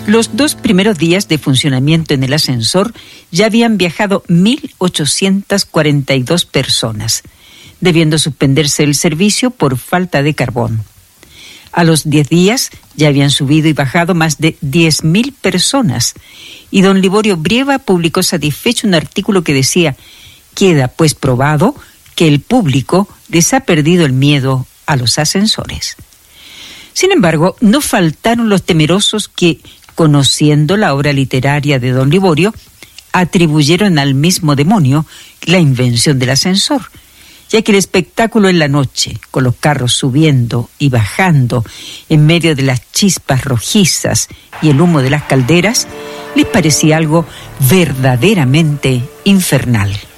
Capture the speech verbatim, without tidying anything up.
Los dos primeros días de funcionamiento en el ascensor ya habían viajado mil ochocientas cuarenta y dos personas, debiendo suspenderse el servicio por falta de carbón. A los diez días ya habían subido y bajado más de diez mil personas, y don Liborio Brieva publicó satisfecho un artículo que decía: queda pues probado que el público les ha perdido el miedo a los ascensores. Sin embargo, no faltaron los temerosos que, conociendo la obra literaria de don Liborio, atribuyeron al mismo demonio la invención del ascensor, ya que el espectáculo en la noche, con los carros subiendo y bajando en medio de las chispas rojizas y el humo de las calderas, les parecía algo verdaderamente infernal.